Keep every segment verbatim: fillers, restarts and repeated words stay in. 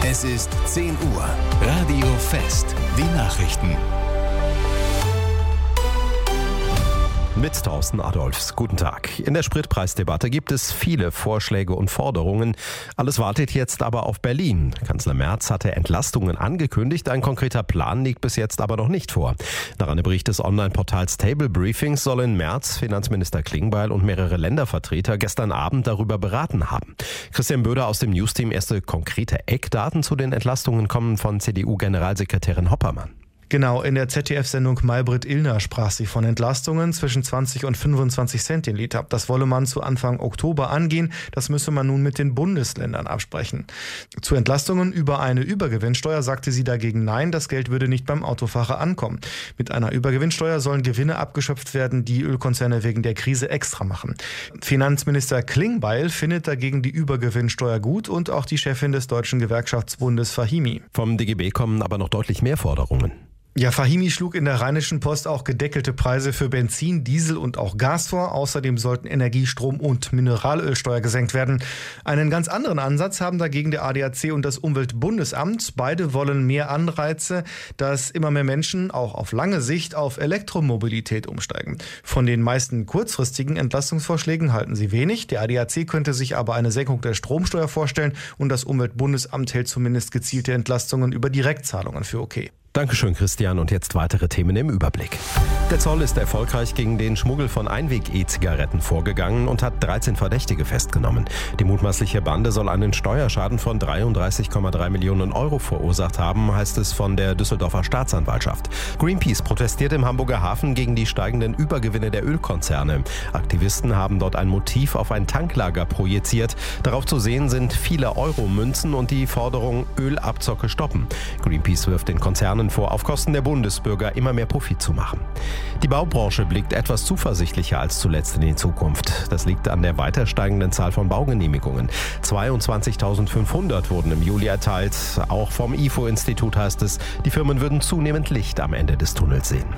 Es ist zehn Uhr. Radio Fest. Die Nachrichten. Mit Thorsten Adolfs. Guten Tag. In der Spritpreisdebatte gibt es viele Vorschläge und Forderungen. Alles wartet jetzt aber auf Berlin. Kanzler Merz hatte Entlastungen angekündigt. Ein konkreter Plan liegt bis jetzt aber noch nicht vor. Nach einem Bericht des Online-Portals Table Briefings sollen Merz, Finanzminister Klingbeil und mehrere Ländervertreter gestern Abend darüber beraten haben. Christian Böder aus dem Newsteam. Erste konkrete Eckdaten zu den Entlastungen kommen von C D U-Generalsekretärin Hoppermann. Genau, in der Z D F-Sendung Maybrit Illner sprach sie von Entlastungen zwischen zwanzig und fünfundzwanzig Cent den Liter. Das wolle man zu Anfang Oktober angehen. Das müsse man nun mit den Bundesländern absprechen. Zu Entlastungen über eine Übergewinnsteuer sagte sie dagegen nein. Das Geld würde nicht beim Autofahrer ankommen. Mit einer Übergewinnsteuer sollen Gewinne abgeschöpft werden, die Ölkonzerne wegen der Krise extra machen. Finanzminister Klingbeil findet dagegen die Übergewinnsteuer gut und auch die Chefin des Deutschen Gewerkschaftsbundes Fahimi. Vom D G B kommen aber noch deutlich mehr Forderungen. Ja, Fahimi schlug in der Rheinischen Post auch gedeckelte Preise für Benzin, Diesel und auch Gas vor. Außerdem sollten Energie-, Strom- und Mineralölsteuer gesenkt werden. Einen ganz anderen Ansatz haben dagegen der A D A C und das Umweltbundesamt. Beide wollen mehr Anreize, dass immer mehr Menschen auch auf lange Sicht auf Elektromobilität umsteigen. Von den meisten kurzfristigen Entlastungsvorschlägen halten sie wenig. Der A D A C könnte sich aber eine Senkung der Stromsteuer vorstellen und das Umweltbundesamt hält zumindest gezielte Entlastungen über Direktzahlungen für okay. Dankeschön, Christian. Und jetzt weitere Themen im Überblick. Der Zoll ist erfolgreich gegen den Schmuggel von Einweg-E-Zigaretten vorgegangen und hat dreizehn Verdächtige festgenommen. Die mutmaßliche Bande soll einen Steuerschaden von dreiunddreißig Komma drei Millionen Euro verursacht haben, heißt es von der Düsseldorfer Staatsanwaltschaft. Greenpeace protestiert im Hamburger Hafen gegen die steigenden Übergewinne der Ölkonzerne. Aktivisten haben dort ein Motiv auf ein Tanklager projiziert. Darauf zu sehen sind viele Euro-Münzen und die Forderung Ölabzocke stoppen. Greenpeace wirft den Konzernen vor, auf Kosten der Bundesbürger immer mehr Profit zu machen. Die Baubranche blickt etwas zuversichtlicher als zuletzt in die Zukunft. Das liegt an der weiter steigenden Zahl von Baugenehmigungen. zweiundzwanzigtausendfünfhundert wurden im Juli erteilt. Auch vom I F O-Institut heißt es, die Firmen würden zunehmend Licht am Ende des Tunnels sehen.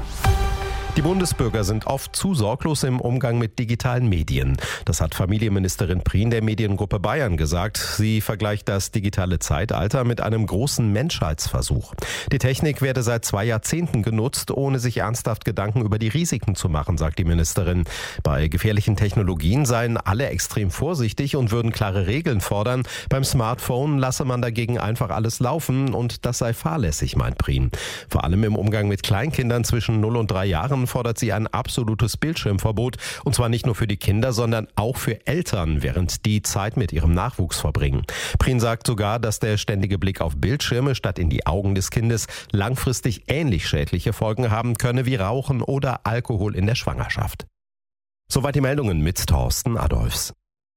Die Bundesbürger sind oft zu sorglos im Umgang mit digitalen Medien. Das hat Familienministerin Prien der Mediengruppe Bayern gesagt. Sie vergleicht das digitale Zeitalter mit einem großen Menschheitsversuch. Die Technik werde seit zwei Jahrzehnten genutzt, ohne sich ernsthaft Gedanken über die Risiken zu machen, sagt die Ministerin. Bei gefährlichen Technologien seien alle extrem vorsichtig und würden klare Regeln fordern. Beim Smartphone lasse man dagegen einfach alles laufen und das sei fahrlässig, meint Prien. Vor allem im Umgang mit Kleinkindern zwischen null und drei Jahren fordert sie ein absolutes Bildschirmverbot, und zwar nicht nur für die Kinder, sondern auch für Eltern, während die Zeit mit ihrem Nachwuchs verbringen. Prien sagt sogar, dass der ständige Blick auf Bildschirme statt in die Augen des Kindes langfristig ähnlich schädliche Folgen haben könne wie Rauchen oder Alkohol in der Schwangerschaft. Soweit die Meldungen mit Thorsten Adolfs.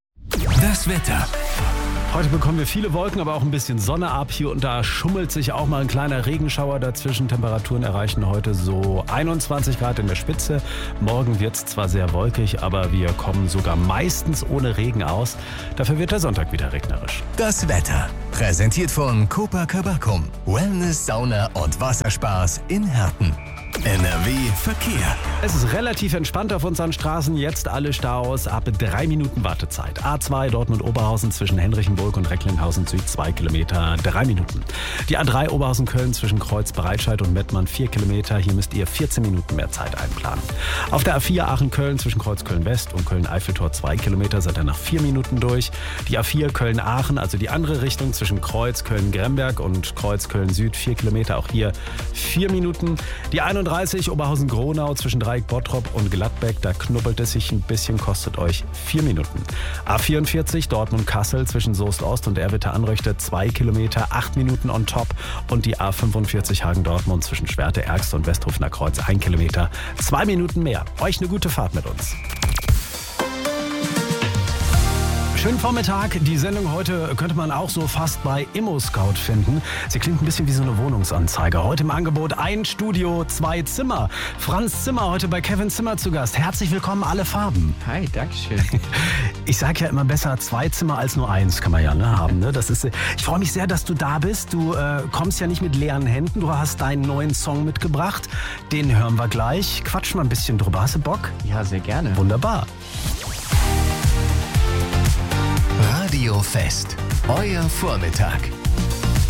Das Wetter. Heute bekommen wir viele Wolken, aber auch ein bisschen Sonne ab. Hier und da schummelt sich auch mal ein kleiner Regenschauer dazwischen. Temperaturen erreichen heute so einundzwanzig Grad in der Spitze. Morgen wird es zwar sehr wolkig, aber wir kommen sogar meistens ohne Regen aus. Dafür wird der Sonntag wieder regnerisch. Das Wetter. Präsentiert von Copacabana. Wellness, Sauna und Wasserspaß in Herten. N R W Verkehr. Es ist relativ entspannt auf unseren Straßen. Jetzt alle Staus ab drei Minuten Wartezeit. A zwei Dortmund-Oberhausen zwischen Henrichenburg und Recklinghausen Süd zwei Kilometer, drei Minuten. Die A drei Oberhausen-Köln zwischen Kreuz-Breitscheid und Mettmann vier Kilometer. Hier müsst ihr vierzehn Minuten mehr Zeit einplanen. Auf der A vier Aachen-Köln zwischen Kreuz-Köln-West und Köln-Eiffeltor zwei Kilometer seid ihr nach vier Minuten durch. Die A vier Köln-Aachen, also die andere Richtung zwischen Kreuz-Köln-Gremberg und Kreuz-Köln-Süd vier Kilometer. Auch hier vier Minuten. Die einunddreißig Oberhausen-Gronau zwischen Dreieck-Bottrop und Gladbeck, da knubbelt es sich ein bisschen, kostet euch vier Minuten. A vierundvierzig Dortmund-Kassel zwischen Soest-Ost und Erwitte-Anröchte zwei Kilometer, acht Minuten on top. Und die A fünfundvierzig Hagen-Dortmund zwischen Schwerte-Ergst und Westhofener Kreuz ein Kilometer, zwei Minuten mehr. Euch eine gute Fahrt mit uns. Schönen Vormittag. Die Sendung heute könnte man auch so fast bei ImmoScout finden. Sie klingt ein bisschen wie so eine Wohnungsanzeige. Heute im Angebot ein Studio, zwei Zimmer. Franz Zimmer heute bei Kevin Zimmer zu Gast. Herzlich willkommen, alle Farben. Hi, dankeschön. Ich sage ja immer besser zwei Zimmer als nur eins, kann man ja ne, haben. Ne? Das ist, ich freue mich sehr, dass du da bist. Du äh, kommst ja nicht mit leeren Händen. Du hast deinen neuen Song mitgebracht. Den hören wir gleich. Quatschen wir ein bisschen drüber. Hast du Bock? Ja, sehr gerne. Wunderbar. Radio Fest. Euer Vormittag.